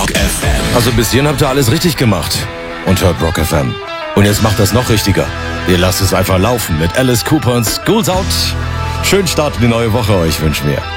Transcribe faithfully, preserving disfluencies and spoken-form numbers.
Rock F M. Also bis hierhin habt ihr alles richtig gemacht und hört Rock F M. Und jetzt macht das noch richtiger. Ihr lasst es einfach laufen mit Alice Cooper und School's Out. Schönen Start in die neue Woche euch wünschen wir.